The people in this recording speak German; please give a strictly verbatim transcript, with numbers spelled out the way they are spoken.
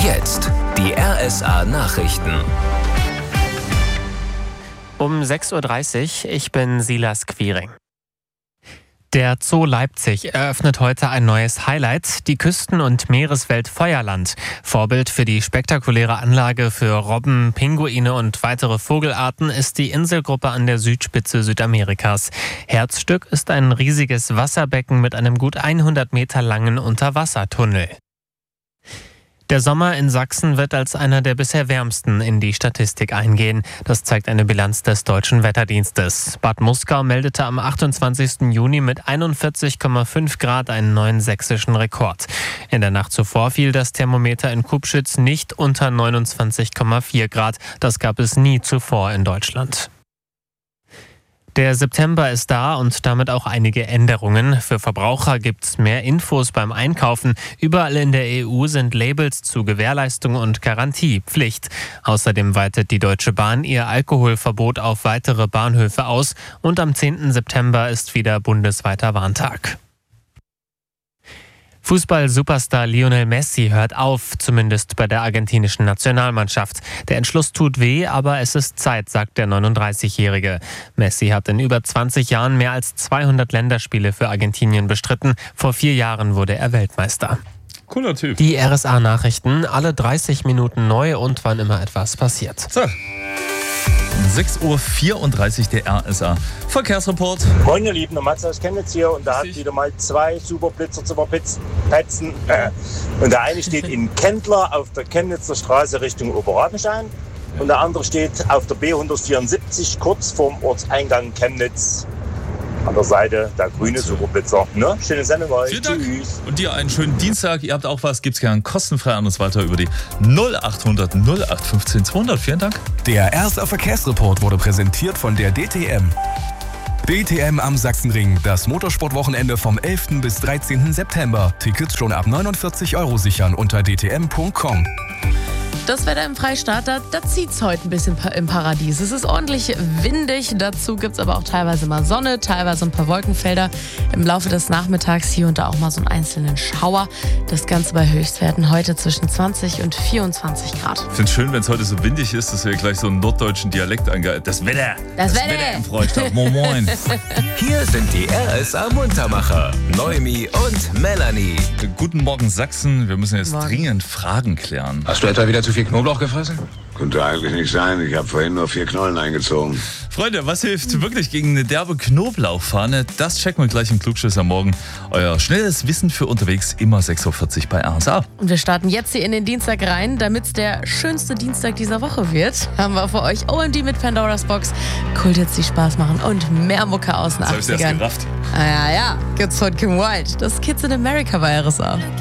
jetzt die R S A-Nachrichten. Um sechs Uhr dreißig, ich bin Silas Quiring. Der Zoo Leipzig eröffnet heute ein neues Highlight, die Küsten- und Meereswelt Feuerland. Vorbild für die spektakuläre Anlage für Robben, Pinguine und weitere Vogelarten ist die Inselgruppe an der Südspitze Südamerikas. Herzstück ist ein riesiges Wasserbecken mit einem gut hundert Meter langen Unterwassertunnel. Der Sommer in Sachsen wird als einer der bisher wärmsten in die Statistik eingehen. Das zeigt eine Bilanz des Deutschen Wetterdienstes. Bad Muskau meldete am achtundzwanzigsten Juni mit einundvierzig Komma fünf Grad einen neuen sächsischen Rekord. In der Nacht zuvor fiel das Thermometer in Kubschütz nicht unter neunundzwanzig Komma vier Grad. Das gab es nie zuvor in Deutschland. Der September ist da und damit auch einige Änderungen. Für Verbraucher gibt es mehr Infos beim Einkaufen. Überall in der E U sind Labels zu Gewährleistung und Garantie Pflicht. Außerdem weitet die Deutsche Bahn ihr Alkoholverbot auf weitere Bahnhöfe aus. Und am zehnten September ist wieder bundesweiter Warntag. Fußball-Superstar Lionel Messi hört auf, zumindest bei der argentinischen Nationalmannschaft. Der Entschluss tut weh, aber es ist Zeit, sagt der neununddreißigjährige. Messi hat in über zwanzig Jahren mehr als zweihundert Länderspiele für Argentinien bestritten. Vor vier Jahren wurde er Weltmeister. Cooler Typ. Die R S A-Nachrichten, alle dreißig Minuten neu und wann immer etwas passiert. So. sechs Uhr vierunddreißig, der R S A Verkehrsreport. Moin ihr Lieben, der Mats aus Chemnitz hier und da hat wieder mal zwei Superblitzer zu verpetzen. Und der eine steht in Kendler auf der Chemnitzer Straße Richtung Oberrabenstein und der andere steht auf der B hundertvierundsiebzig kurz vorm Ortseingang Chemnitz. An der Seite der grüne Superblitzer. Ne? Schöne Sendung euch. Vielen Dank. Tschüss. Und dir einen schönen Dienstag. Ihr habt auch was, gibt's gern kostenfrei an uns weiter über die null achthundert null acht fünfzehn zweihundert. Vielen Dank. Der R S A Verkehrsreport wurde präsentiert von der D T M. D T M am Sachsenring, das Motorsportwochenende vom elften bis dreizehnten September. Tickets schon ab neunundvierzig Euro sichern unter d t m punkt com. Das Wetter im Freistaat, da, da zieht es heute ein bisschen im Paradies. Es ist ordentlich windig, dazu gibt es aber auch teilweise mal Sonne, teilweise ein paar Wolkenfelder. Im Laufe des Nachmittags hier und da auch mal so einen einzelnen Schauer. Das Ganze bei Höchstwerten heute zwischen zwanzig und vierundzwanzig Grad. Ich finde es schön, wenn es heute so windig ist, dass wir gleich so einen norddeutschen Dialekt angehalten. Das Wetter! Das, das Wetter. Wetter im Freistaat. Moin Moin. Hier sind die R S A-Muntermacher, Noemi und Melanie. Guten Morgen Sachsen, wir müssen jetzt Morgen. dringend Fragen klären. Hast du etwa wieder zu viel Knoblauch gefressen? Könnte eigentlich nicht sein. Ich habe vorhin nur vier Knollen eingezogen. Freunde, was hilft wirklich gegen eine derbe Knoblauchfahne? Das checken wir gleich im Klugscheißer Morgen. Euer schnelles Wissen für unterwegs, immer sechs Uhr vierzig bei R S A. Und wir starten jetzt hier in den Dienstag rein, damit es der schönste Dienstag dieser Woche wird. Haben wir für euch O M D mit Pandora's Box, Kult-Hits, die Spaß machen und mehr Mucke aus den Das hab ich erst achtzigern. gerafft. Ah ja, ja, gibt's von Kim Wilde. Das Kids in America bei R S A.